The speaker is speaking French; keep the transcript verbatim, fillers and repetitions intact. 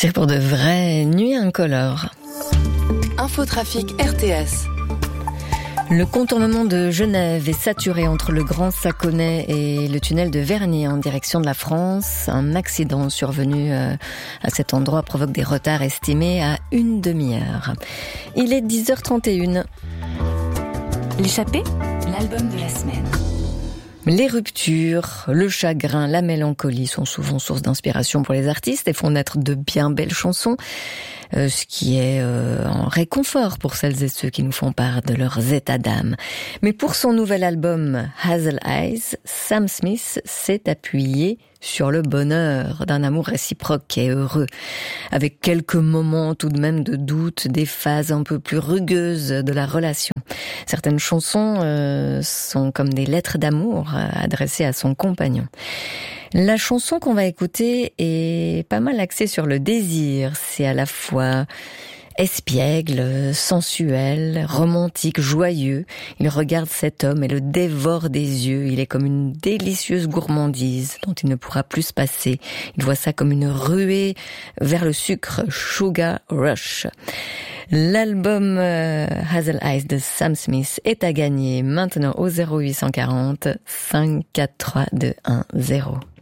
partir pour de vraies nuits incolores. Infotrafic R T S. Le contournement de Genève est saturé entre le Grand Saconnet et le tunnel de Vernier en direction de la France. Un accident survenu à cet endroit provoque des retards estimés à une demi-heure. Il est dix heures trente et une. L'échappée, l'album de la semaine. Les ruptures, le chagrin, la mélancolie sont souvent source d'inspiration pour les artistes et font naître de bien belles chansons, euh, ce qui est euh, un réconfort pour celles et ceux qui nous font part de leurs états d'âme. Mais pour son nouvel album Hazel Eyes, Sam Smith s'est appuyé sur le bonheur d'un amour réciproque et heureux, avec quelques moments tout de même de doute, des phases un peu plus rugueuses de la relation. Certaines chansons euh, sont comme des lettres d'amour euh, adressées à son compagnon. La chanson qu'on va écouter est pas mal axée sur le désir. C'est à la fois espiègle, sensuel, romantique, joyeux. Il regarde cet homme et le dévore des yeux. Il est comme une délicieuse gourmandise dont il ne pourra plus se passer. Il voit ça comme une ruée vers le sucre, Sugar Rush. L'album euh, Hazel Eyes de Sam Smith est à gagner maintenant au zéro huit cent quarante cinq quatre trois deux un zéro.